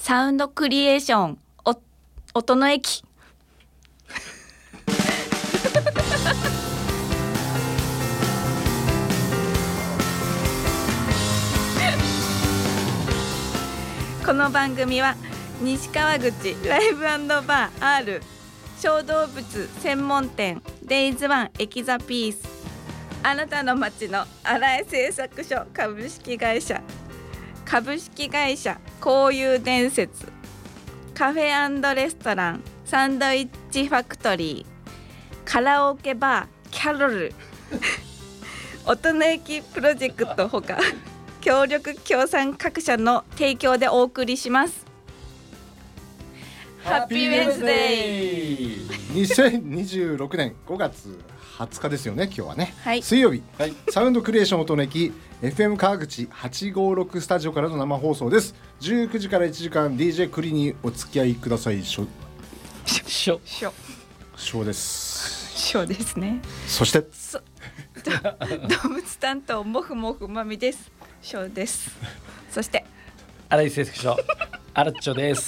サウンドクリエーション音の駅この番組は西川口ライブ&バー R 小動物専門店デイズワンエキザピースあなたの街の新井製作所株式会社こういう伝説カフェ&レストランサンドイッチファクトリーカラオケバーキャロル音の駅プロジェクトほか協力協賛各社の提供でお送りします。ハッピーウェンズデイ 2026年5月20日ですよね今日はね、 はい、 水曜日、はい、サウンドクリエーション音の駅 FM 川口856スタジオからの生放送です。19時から1時間 DJ クリにお付き合いください。ショですね。そして動物担当もふもふまみです。ショです。そして新井製作所アラッチョです。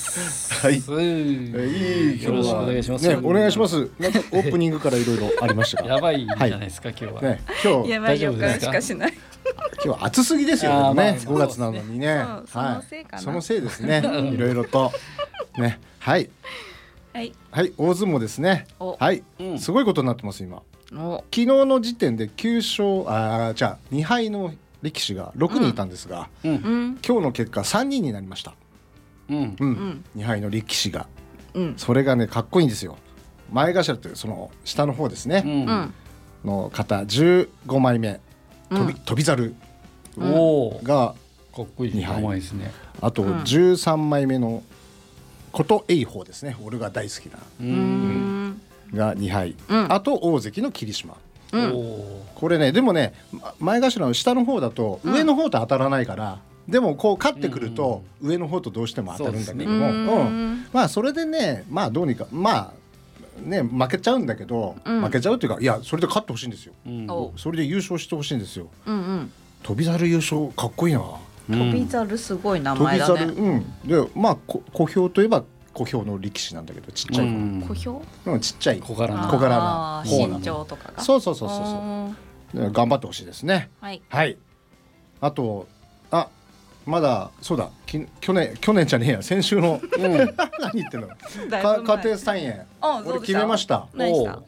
はい。 よろしくお願いします。 ね、お願いします。なんかオープニングからいろいろありましたが。 やばいじゃないですか、今日は。 ね、今日やばい予感しかしない。 今日は暑すぎですよね。5月なのにね。 そのせいかな。 そのせいですね。いろいろとね、はい。はい、大相撲ですね。はい、すごいことになってます今。昨日の時点で9勝じゃあ2敗の力士が6人いたんですが、今日の結果3人になりました。2敗の力士が、それがねかっこいいんですよ。前頭ってその下の方ですね、の方15枚目翔猿がかっこいい名前ですね。 あと13枚目の琴栄鵬ですね、俺が大好きなが2敗、あと大関の霧島、これねでもね前頭の下の方だと上の方と当たらないから、でもこう勝ってくると上の方とどうしても当たるんだけども、まあそれでねまあどうにかまあね負けちゃうんだけど、負けちゃうっていうかいやそれで勝ってほしいんですよ、それで優勝してほしいんですよ。翔猿優勝かっこいいな。 翔猿すごい名前だね。 でまあ小兵といえば小兵の力士なんだけどちっちゃい小兵、 ちっちゃい小柄な身長とかがそう頑張ってほしいですね。はい。あとまだそうだ去年じゃねえや先週の何言ってんの家庭菜園俺決めました。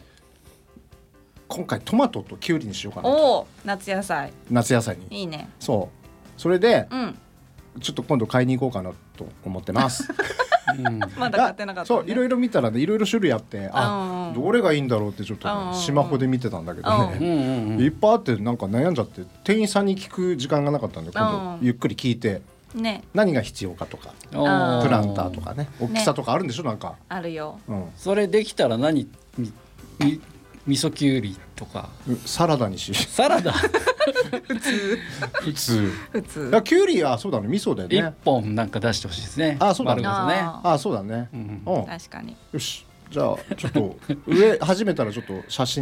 今回トマトとキュウリにしようかなと。 夏野菜にいいね。 そうそれでちょっと今度買いに行こうかなと思ってます。 まだ買ってなかったね。 そういろいろ見たらねいろいろ種類あってどれがいいんだろうってちょっとねスマホで見てたんだけどねいっぱいあってなんか悩んじゃって店員さんに聞く時間がなかったんで今度ゆっくり聞いて何が必要かとかプランターとかね大きさとかあるんでしょ。なんかあるよ。 それできたら何味噌きゅうりとかサラダにしサラダ普通きゅうりはそうだね味噌だよね。 一本なんか出してほしいですね。 そうだね。そうだね。 確かに。 よしじゃあちょっと上始めたらちょっと写真